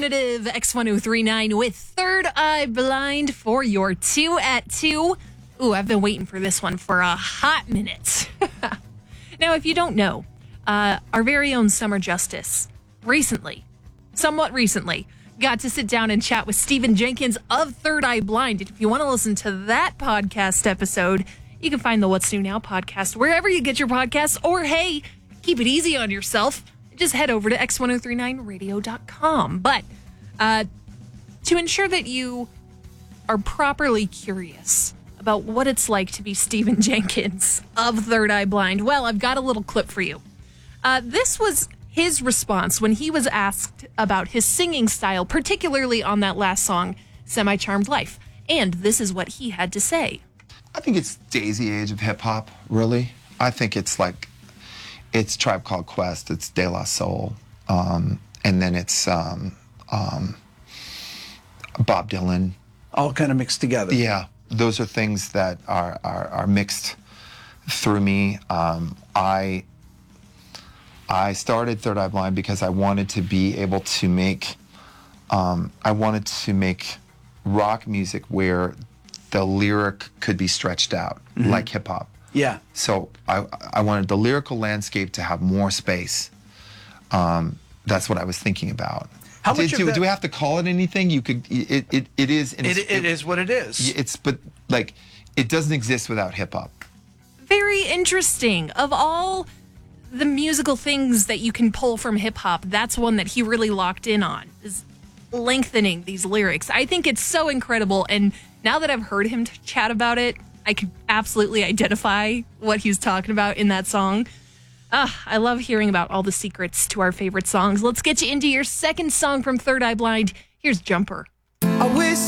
Alternative X1039 with Third Eye Blind for your 2 at 2. Ooh, I've been waiting for this one for a hot minute. Now, if you don't know, our very own Summer Justice somewhat recently, got to sit down and chat with Stephen Jenkins of Third Eye Blind. If you want to listen to that podcast episode, you can find the What's New Now podcast wherever you get your podcasts, or hey, keep it easy on yourself. Just head over to x1039radio.com. But to ensure that you are properly curious about what it's like to be Stephen Jenkins of Third Eye Blind, well, I've got a little clip for you. This was his response when he was asked about his singing style, particularly on that last song, Semi-Charmed Life. And this is what he had to say. I think it's daisy age of hip-hop, really. I think it's Tribe Called Quest, it's De La Soul, and then it's Bob Dylan. All kind of mixed together. Yeah, those are things that are mixed through me. I started Third Eye Blind because I wanted to be able to make rock music where the lyric could be stretched out, like hip-hop. Yeah. So I wanted the lyrical landscape to have more space. That's what I was thinking about. How much do we have to call it anything? You could. It is. It is what it is. But it doesn't exist without hip hop. Very interesting. Of all the musical things that you can pull from hip hop, that's one that he really locked in on, is lengthening these lyrics. I think it's so incredible. And now that I've heard him chat about it, I could absolutely identify what he's talking about in that song. I love hearing about all the secrets to our favorite songs. Let's get you into your second song from Third Eye Blind. Here's Jumper. I wish